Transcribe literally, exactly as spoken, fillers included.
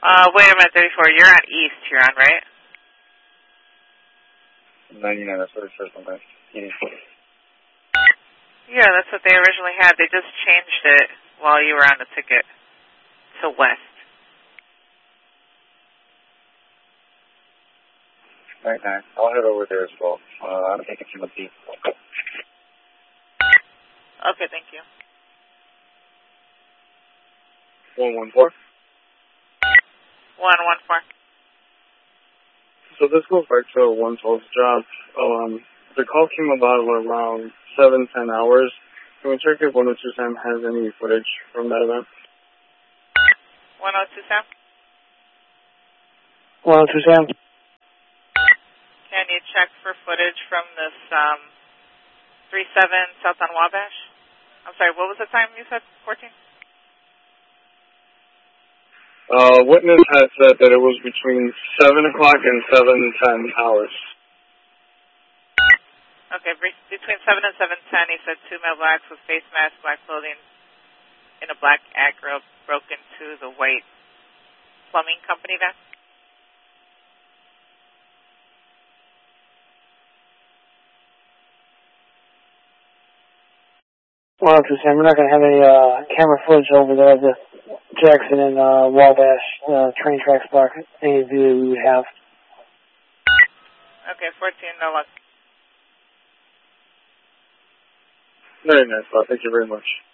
Uh, wait a minute, thirty-four. You're on East. You're on, right? ninety-nine, that's what it says on my meeting. Yeah, that's what they originally had. They just changed it while you were on the ticket to West. Right now, I'll head over there as well. Uh, I'm taking some of the. Okay, thank you. one one four. one one four. So this goes back to one twelve's job. Um, the call came about around seven ten hours. Can we check if one oh two Sam has any footage from that event? one oh two Sam? one oh two Sam. Can you check for footage from this um, three seven South on Wabash? I'm sorry, what was the time you said? fourteen? Uh, witness had said that it was between seven o'clock and seven ten hours. Okay, between seven and seven ten, he said two male blacks with face masks, black clothing, in a black Acura broke into the white plumbing company van. one oh two Sam, we're not going to have any uh, camera footage over there of the Jackson and uh, Wabash uh, train tracks block. Any view we would have. Okay, fourteen, no luck. Very nice, well, thank you very much.